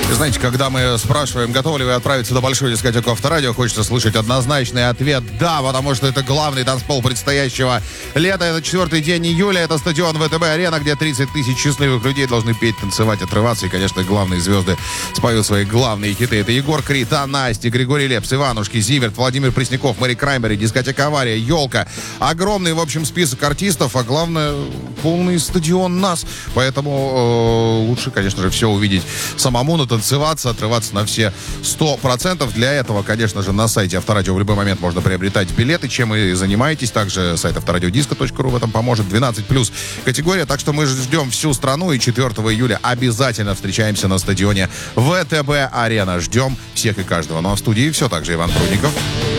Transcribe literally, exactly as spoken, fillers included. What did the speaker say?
Знаете, когда мы спрашиваем, готовы ли вы отправиться на большую дискотеку Авторадио, хочется слышать однозначный ответ «да», потому что это главный танцпол предстоящего лета. Это четвертый день июля, это стадион ВТБ-арена, где тридцать тысяч счастливых людей должны петь, танцевать, отрываться. И, конечно, главные звезды споют свои главные хиты. Это Егор Крид, А. Настя, Григорий Лепс, Иванушки, Зиверт, Владимир Пресняков, Мэри Краймбери, дискотека «Авария», «Елка». Огромный, в общем, список артистов, а главное, полный стадион нас. Поэтому э, лучше, конечно же, все увидеть самому, танцеваться, отрываться на все сто процентов. Для этого, конечно же, на сайте Авторадио в любой момент можно приобретать билеты, чем и занимаетесь. Также сайт авторадиодиско точка ру в этом поможет. двенадцать плюс категория. Так что мы ждем всю страну. И четвертого июля обязательно встречаемся на стадионе ВТБ-арена. Ждем всех и каждого. Ну а в студии все так же Иван Прудников.